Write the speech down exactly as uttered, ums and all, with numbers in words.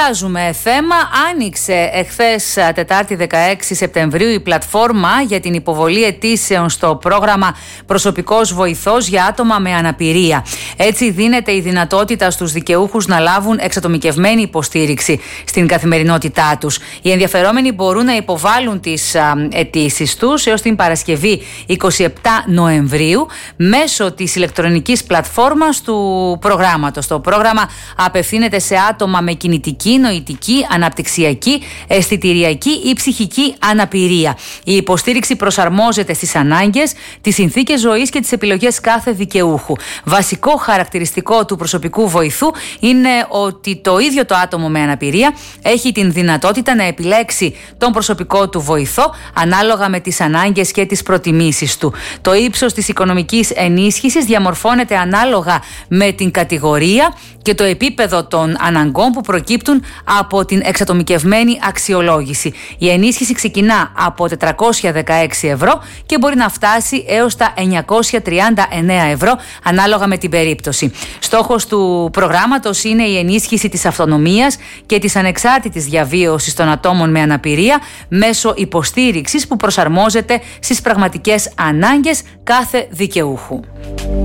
Αλλάζουμε θέμα. Άνοιξε εχθές Τετάρτη δεκαέξι Σεπτεμβρίου η πλατφόρμα για την υποβολή αιτήσεων στο πρόγραμμα Προσωπικός Βοηθός για άτομα με αναπηρία. Έτσι δίνεται η δυνατότητα στους δικαιούχους να λάβουν εξατομικευμένη υποστήριξη στην καθημερινότητά τους. Οι ενδιαφερόμενοι μπορούν να υποβάλουν τις αιτήσεις τους έως την Παρασκευή εικοστή εβδόμη Νοεμβρίου μέσω της ηλεκτρονικής πλατφόρμας του προγράμματος. Το πρόγραμμα απευθύνεται σε άτομα με κινητική, νοητική, αναπτυξιακή, αισθητηριακή ή ψυχική αναπηρία. Η υποστήριξη προσαρμόζεται στις ανάγκες, τις συνθήκες ζωής και τις επιλογές κάθε δικαιούχου. Βασικό χαρακτηριστικό του προσωπικού βοηθού είναι ότι το ίδιο το άτομο με αναπηρία έχει την δυνατότητα να επιλέξει τον προσωπικό του βοηθό ανάλογα με τις ανάγκες και τις προτιμήσεις του. Το ύψος της οικονομικής ενίσχυσης διαμορφώνεται ανάλογα με την κατηγορία και το επίπεδο των αναγκών που προκύπτουν από την εξατομικευμένη αξιολόγηση. Η ενίσχυση ξεκινά από τετρακόσια δεκαέξι ευρώ και μπορεί να φτάσει έως τα εννιακόσια τριάντα εννέα ευρώ ανάλογα με την περίπτωση. Στόχος του προγράμματος είναι η ενίσχυση της αυτονομίας και της ανεξάρτητης διαβίωσης των ατόμων με αναπηρία μέσω υποστήριξης που προσαρμόζεται στις πραγματικές ανάγκες κάθε δικαιούχου.